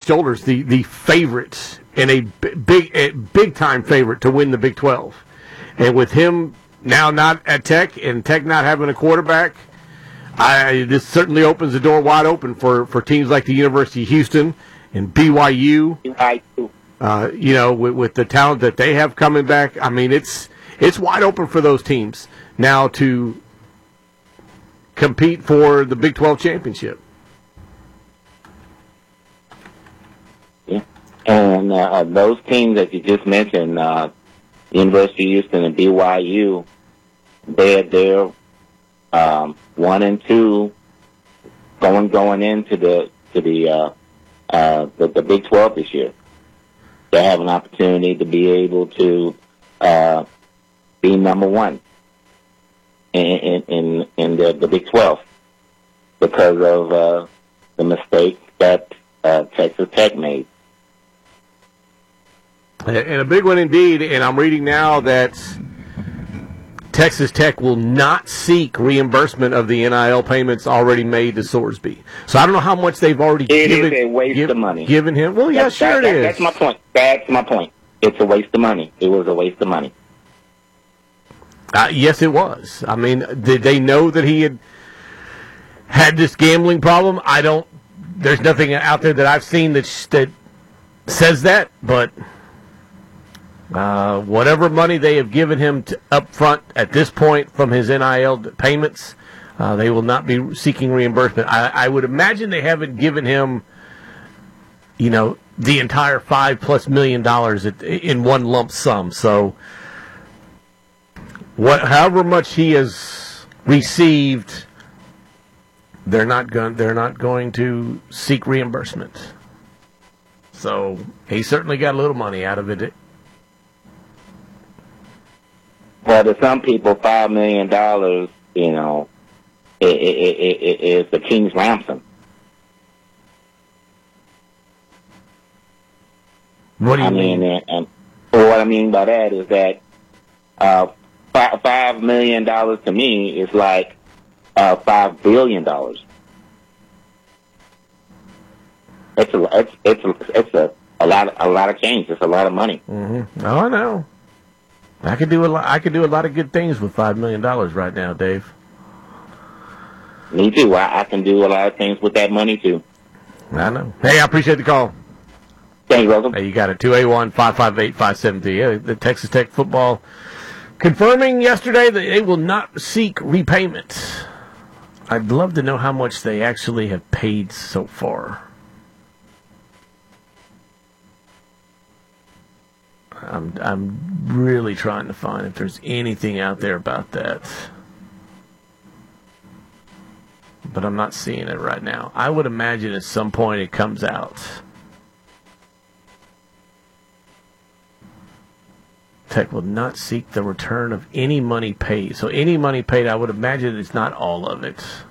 shoulders the favorite and a big time favorite to win the Big 12. And with him now not at Tech and Tech not having a quarterback, this certainly opens the door wide open for teams like the University of Houston and BYU. With the talent that they have coming back, I mean, it's wide open for those teams now to compete for the Big 12 championship. Yeah. And those teams that you just mentioned, University of Houston and BYU, they're 1 and 2 going into the Big 12 this year. They have an opportunity to be able to be number 1 in the Big 12 because of the mistake that Texas Tech made. And a big one indeed, and I'm reading now that Texas Tech will not seek reimbursement of the NIL payments already made to Sorsby. So I don't know how much they've already given. It is a waste of money. Given him? Well, yeah, sure it is. That's my point. That's my point. It's a waste of money. It was a waste of money. Yes, it was. I mean, did they know that he had this gambling problem? There's nothing out there that I've seen that says that, but whatever money they have given him up front at this point from his NIL payments, they will not be seeking reimbursement. I would imagine they haven't given him, the entire $5+ million in one lump sum. So, however much he has received, they're not going to seek reimbursement. So he certainly got a little money out of it. Well, to some people, $5 million, is the king's ransom. What do you mean? And what I mean by that is that $5 million to me is like $5 billion. It's a lot of change. It's a lot of money. Mm-hmm. Oh, I know. I could do a lot of good things with $5 million right now, Dave. Me too. I can do a lot of things with that money too. I know. Hey, I appreciate the call. Thanks, welcome. Hey, you got it. 281-558-573. Yeah, the Texas Tech football confirming yesterday that they will not seek repayment. I'd love to know how much they actually have paid so far. I'm really trying to find if there's anything out there about that. But I'm not seeing it right now. I would imagine at some point it comes out. Tech will not seek the return of any money paid. So any money paid, I would imagine it's not all of it.